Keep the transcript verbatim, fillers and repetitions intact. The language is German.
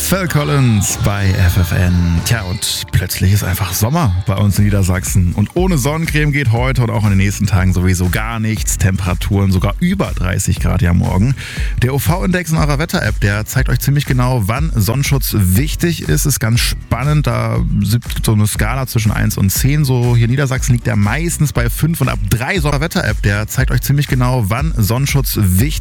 Phil Collins bei F F N. Tja, und plötzlich ist einfach Sommer bei uns in Niedersachsen. Und ohne Sonnencreme geht heute und auch in den nächsten Tagen sowieso gar nichts. Temperaturen sogar über dreißig Grad ja morgen. Der U V-Index in eurer Wetter-App, der zeigt euch ziemlich genau, wann Sonnenschutz wichtig ist. Ist ganz spannend. Da gibt so eine Skala zwischen eins und zehn. So hier in Niedersachsen liegt der meistens bei fünf und ab drei. So, Wetter-App, der zeigt euch ziemlich genau, wann Sonnenschutz wichtig ist.